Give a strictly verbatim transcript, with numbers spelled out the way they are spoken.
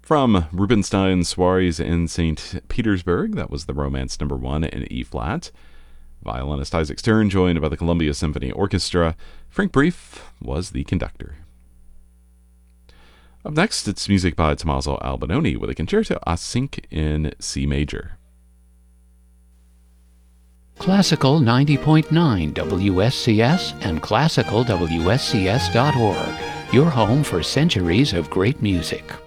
From Rubinstein's Soirees in Saint Petersburg, that was the Romance number one in E-flat. Violinist Isaac Stern, joined by the Columbia Symphony Orchestra. Frank Brief was the conductor. Up next, it's music by Tommaso Albinoni with a Concerto a cinque in C major. Classical ninety point nine W S C S and classical W S C S dot org, your home for centuries of great music.